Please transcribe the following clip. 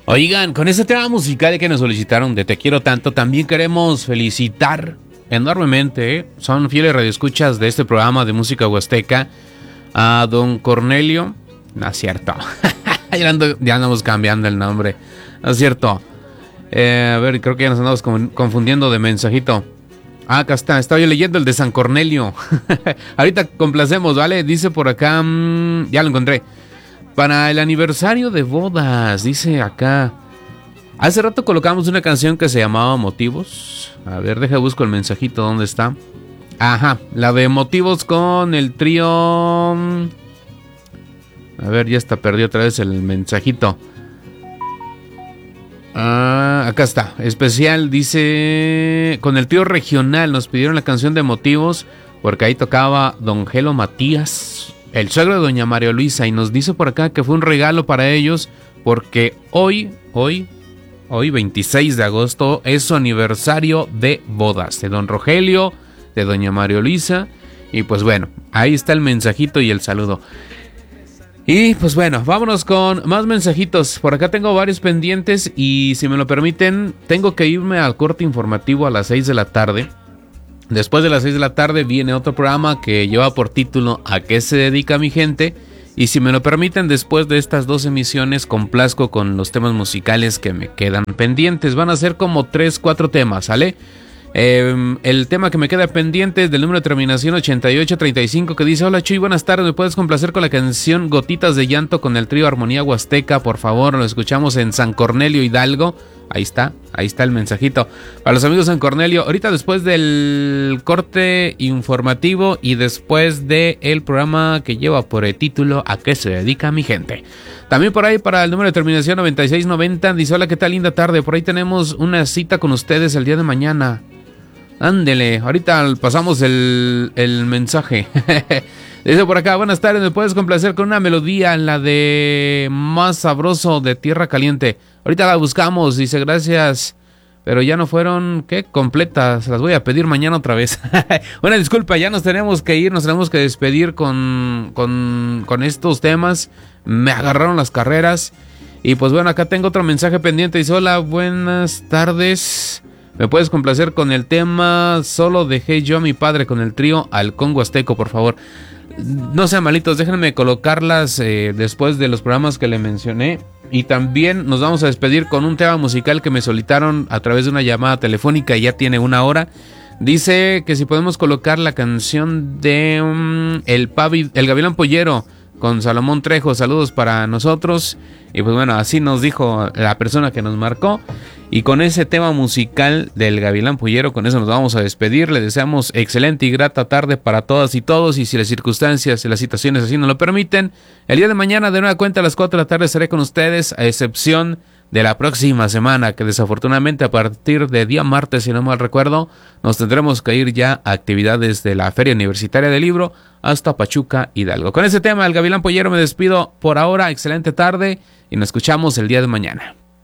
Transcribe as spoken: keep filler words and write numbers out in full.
Oigan, con este tema musical que nos solicitaron de Te Quiero Tanto, también queremos felicitar enormemente, ¿eh? Son fieles radioescuchas de este programa de música huasteca, a don Cornelio. No es cierto. ya, ando, ya andamos cambiando el nombre. No es cierto. Eh, a ver, creo que ya nos andamos confundiendo de mensajito. Ah, acá está, estaba yo leyendo el de San Cornelio. Ahorita complacemos, ¿vale? Dice por acá, mmm, ya lo encontré. Para el aniversario de bodas, dice acá. Hace rato colocamos una canción que se llamaba Motivos. A ver, deja busco el mensajito, ¿dónde está? Ajá, la de Motivos con el trío. A ver, ya está, perdí otra vez el mensajito. Ah, acá está, especial, dice, con el trío regional. Nos pidieron la canción de Motivos porque ahí tocaba don Gelo Matías, el suegro de doña María Luisa, y nos dice por acá que fue un regalo para ellos porque hoy, hoy, hoy veintiséis de agosto es su aniversario de bodas de don Rogelio, de doña María Luisa. Y pues bueno, ahí está el mensajito y el saludo. Y pues bueno, vámonos con más mensajitos. Por acá tengo varios pendientes y si me lo permiten, tengo que irme al corte informativo a las seis de la tarde. Después de las seis de la tarde viene otro programa que lleva por título ¿A qué se dedica mi gente? Y si me lo permiten, después de estas dos emisiones complazco con los temas musicales que me quedan pendientes. Van a ser como tres, cuatro temas, ¿sale? Eh, el tema que me queda pendiente es del número de terminación ochenta y ocho treinta y cinco, que dice: hola Chuy, buenas tardes, ¿me puedes complacer con la canción Gotitas de Llanto con el trío Armonía Huasteca? Por favor, lo escuchamos en San Cornelio Hidalgo. Ahí está, ahí está el mensajito. Para los amigos de San Cornelio, ahorita después del corte informativo y después del programa que lleva por el título ¿A qué se dedica mi gente? También por ahí para el número de terminación noventa y seis noventa, dice: hola, ¿qué tal? Linda tarde, por ahí tenemos una cita con ustedes el día de mañana. Ándele, ahorita pasamos el, el mensaje. Dice por acá: buenas tardes, ¿me puedes complacer con una melodía, la de Más Sabroso de Tierra Caliente? Ahorita la buscamos, dice, gracias, pero ya no fueron, ¿qué? Completas, las voy a pedir mañana otra vez. Una disculpa, ya nos tenemos que ir, nos tenemos que despedir con, con, con estos temas. Me agarraron las carreras. Y pues bueno, acá tengo otro mensaje pendiente. Dice: hola, buenas tardes, ¿me puedes complacer con el tema Solo dejé yo a mi padre con el trío Halcón Huasteco, por favor? No sean malitos, déjenme colocarlas eh, después de los programas que le mencioné. Y también nos vamos a despedir con un tema musical que me solicitaron a través de una llamada telefónica y ya tiene una hora. Dice que si podemos colocar la canción de um, el, Pavi, el Gavilán Pollero con Salomón Trejo. Saludos para nosotros. Y pues bueno, así nos dijo la persona que nos marcó. Y con ese tema musical del Gavilán Pollero, con eso nos vamos a despedir. Le deseamos excelente y grata tarde para todas y todos. Y si las circunstancias y las situaciones así nos lo permiten, el día de mañana de nueva cuenta a las cuatro de la tarde estaré con ustedes, a excepción de la próxima semana, que desafortunadamente a partir de día martes, si no mal recuerdo, nos tendremos que ir ya a actividades de la Feria Universitaria del Libro hasta Pachuca, Hidalgo. Con ese tema, el Gavilán Pollero, me despido por ahora. Excelente tarde y nos escuchamos el día de mañana.